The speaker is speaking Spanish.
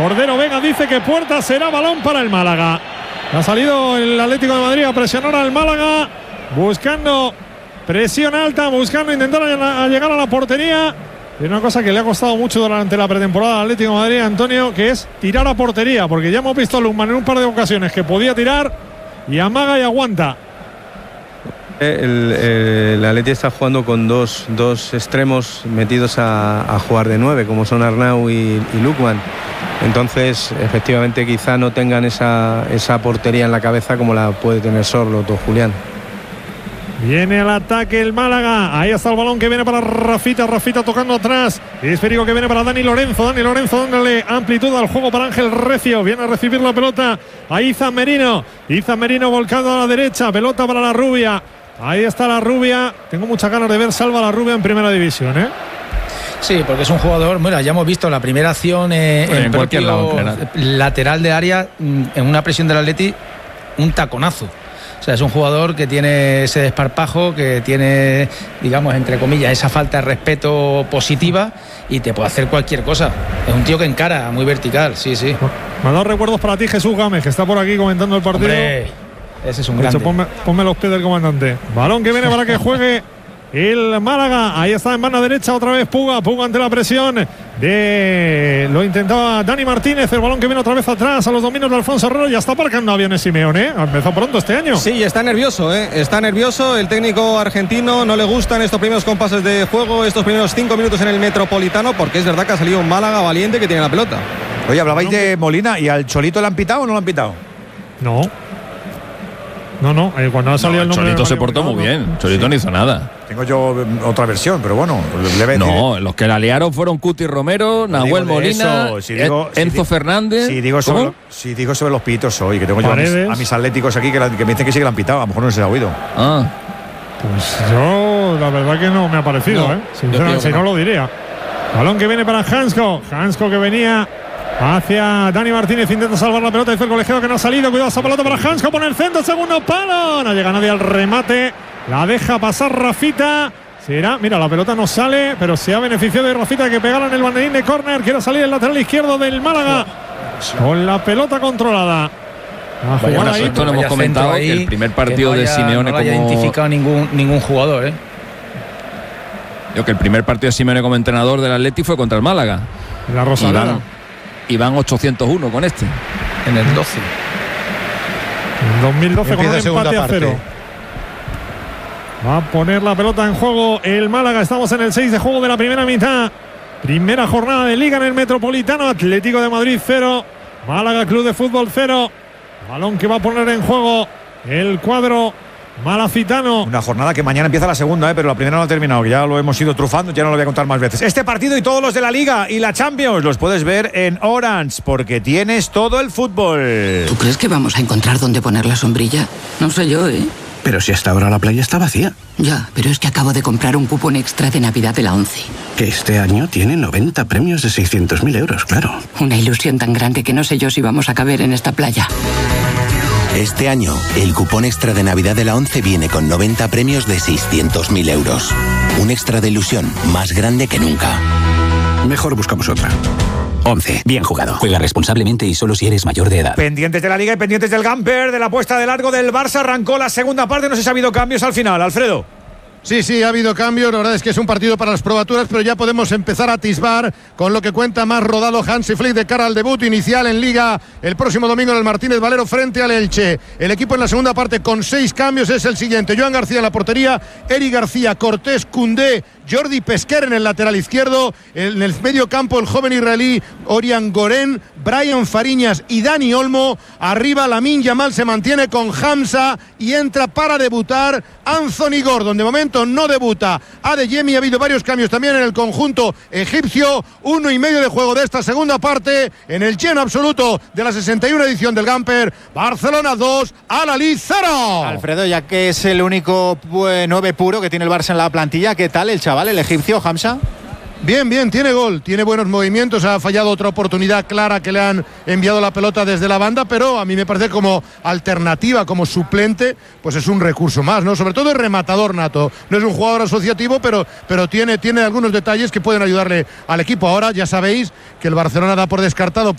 Cordero Vega dice que puerta será balón para el Málaga. Ha salido el Atlético de Madrid a presionar al Málaga, buscando presión alta, buscando intentar llegar a la portería. Y una cosa que le ha costado mucho durante la pretemporada al Atlético de Madrid, Antonio, que es tirar a portería, porque ya hemos visto a Lukman en un par de ocasiones que podía tirar y amaga y aguanta. El Atleti está jugando con dos extremos metidos a jugar de 9, como son Arnau y Lukman. Entonces, efectivamente, quizá no tengan esa portería en la cabeza como la puede tener Sorloth o Julián. Viene al ataque el Málaga. Ahí está el balón que viene para Rafita. Rafita tocando atrás. Esférico que viene para Dani Lorenzo. Dani Lorenzo dándole amplitud al juego para Ángel Recio. Viene a recibir la pelota a Izan Merino. Izan Merino volcado a la derecha. Pelota para la Rubia. Ahí está la Rubia. Tengo muchas ganas de ver Salva la Rubia en primera división, ¿eh? Sí, porque es un jugador, bueno, ya hemos visto la primera acción en cualquier lado, lateral de área, en una presión del Atleti, un taconazo. O sea, es un jugador que tiene ese desparpajo, que tiene, digamos, entre comillas, esa falta de respeto positiva y te puede hacer cualquier cosa. Es un tío que encara, muy vertical, sí. Me ha dado recuerdos para ti Jesús Gámez, que está por aquí comentando el partido. Hombre, ese es un grande. Ponme los pies del comandante. Balón que viene para que juegue el Málaga. Ahí está en banda derecha otra vez Puga ante la presión lo intentaba Dani Martínez. El balón que viene otra vez atrás a los dominios de Alfonso Herrero. Ya está aparcando aviones Simeone, ¿eh? Ha empezado pronto este año. Sí, está nervioso, está nervioso. El técnico argentino no le gustan estos primeros compases de juego, estos primeros 5 minutos en el Metropolitano, porque es verdad que ha salido un Málaga valiente que tiene la pelota. Oye, hablabais de Molina, ¿y al Cholito le han pitado o no le han pitado? No, cuando ha salido el nombre. Cholito se portó muy bien. Cholito no hizo nada. Tengo yo otra versión, pero bueno. Los que la liaron fueron Cuti Romero, Nahuel Molina, Enzo Fernández. Si digo sobre los pitos hoy, que tengo yo a mis atléticos aquí que me dicen que sí que le han pitado. A lo mejor no se ha oído. Pues yo, la verdad que no me ha parecido, sinceramente, si no lo diría. Balón que viene para Hansko que venía hacia Dani Martínez, intenta salvar la pelota, dice el colegiado que no ha salido. Cuidado esa pelota para Hansko, pone el centro, segundo palo, no llega nadie al remate, la deja pasar Rafita. Mira, la pelota no sale, pero se ha beneficiado de Rafita que pegara en el banderín de córner. Quiere salir el lateral izquierdo del Málaga con la pelota controlada. Esto lo hemos comentado, que el primer partido de Simeone no haya identificado ningún jugador, Yo que el primer partido de Simeone como entrenador del Atleti fue contra el Málaga. La Rosaleda. Y van 801 con este. En el 12. En 2012 con un empate a 0. Va a poner la pelota en juego el Málaga. Estamos en el 6 de juego de la primera mitad. Primera jornada de Liga en el Metropolitano. Atlético de Madrid 0. Málaga Club de Fútbol 0. Balón que va a poner en juego el cuadro malacitano. Una jornada que mañana empieza la segunda, pero la primera no ha terminado, que ya lo hemos ido trufando, ya no lo voy a contar más veces. Este partido y todos los de la Liga y la Champions los puedes ver en Orange, porque tienes todo el fútbol. ¿Tú crees que vamos a encontrar dónde poner la sombrilla? No sé yo, Pero si hasta ahora la playa está vacía. Ya, pero es que acabo de comprar un cupón extra de Navidad de la 11. Que este año tiene 90 premios de 600.000 euros, claro. Una ilusión tan grande que no sé yo si vamos a caber en esta playa. Este año, el cupón extra de Navidad de la 11 viene con 90 premios de 600.000 euros. Un extra de ilusión más grande que nunca. Mejor buscamos otra. 11. Bien jugado. Juega responsablemente y solo si eres mayor de edad. Pendientes de la Liga y pendientes del Gamper, de la puesta de largo del Barça. Arrancó la segunda parte, no sé si ha habido cambios al final, Alfredo. Sí, ha habido cambios, la verdad es que es un partido para las probaturas, pero ya podemos empezar a atisbar con lo que cuenta más rodado Hansi Flick de cara al debut inicial en Liga el próximo domingo en el Martínez Valero frente al Elche. El equipo en la segunda parte con 6 cambios es el siguiente: Joan García en la portería, Eric García, Cortés, Koundé, Jordi Pesquer en el lateral izquierdo, en el medio campo el joven israelí Orián Goren, Brian Fariñas y Dani Olmo. Arriba Lamine Yamal se mantiene con Hamza y entra para debutar Anthony Gordon. De momento no debuta Adeyemi. Ha habido varios cambios también en el conjunto egipcio. 1,5 de juego de esta segunda parte en el lleno absoluto de la 61 edición del Gamper. Barcelona 2, Al-Ahly 0. Alfredo, ya que es el único 9 puro que tiene el Barça en la plantilla, ¿qué tal el chaval, el egipcio, Hamza? Bien, tiene gol, tiene buenos movimientos, ha fallado otra oportunidad clara que le han enviado la pelota desde la banda, pero a mí me parece como alternativa, como suplente, pues es un recurso más, ¿no? Sobre todo es rematador nato, no es un jugador asociativo, pero tiene algunos detalles que pueden ayudarle al equipo. Ahora ya sabéis que el Barcelona da por descartado